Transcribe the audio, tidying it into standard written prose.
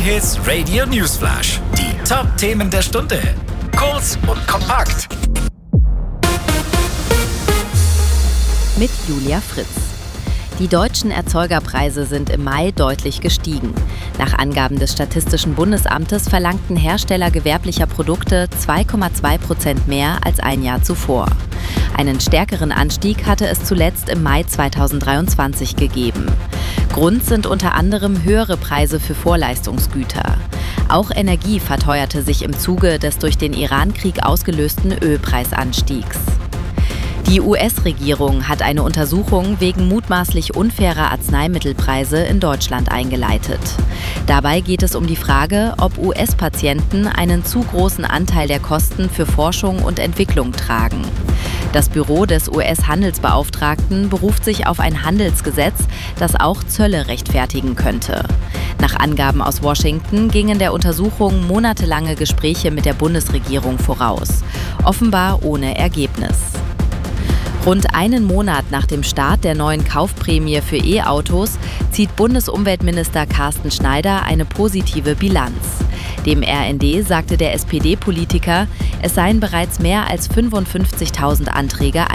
Hit Radio Newsflash. Die Top-Themen der Stunde. Kurz und kompakt. Mit Julia Fritz. Die deutschen Erzeugerpreise sind im Mai deutlich gestiegen. Nach Angaben des Statistischen Bundesamtes verlangten Hersteller gewerblicher Produkte 2,2% mehr als ein Jahr zuvor. Einen stärkeren Anstieg hatte es zuletzt im Mai 2023 gegeben. Grund sind unter anderem höhere Preise für Vorleistungsgüter. Auch Energie verteuerte sich im Zuge des durch den Iran-Krieg ausgelösten Ölpreisanstiegs. Die US-Regierung hat eine Untersuchung wegen mutmaßlich unfairer Arzneimittelpreise in Deutschland eingeleitet. Dabei geht es um die Frage, ob US-Patienten einen zu großen Anteil der Kosten für Forschung und Entwicklung tragen. Das Büro des US-Handelsbeauftragten beruft sich auf ein Handelsgesetz, das auch Zölle rechtfertigen könnte. Nach Angaben aus Washington gingen der Untersuchung monatelange Gespräche mit der Bundesregierung voraus. Offenbar ohne Ergebnis. Rund einen Monat nach dem Start der neuen Kaufprämie für E-Autos zieht Bundesumweltminister Carsten Schneider eine positive Bilanz. Dem RND sagte der SPD-Politiker, es seien bereits mehr als 55.000 Anträge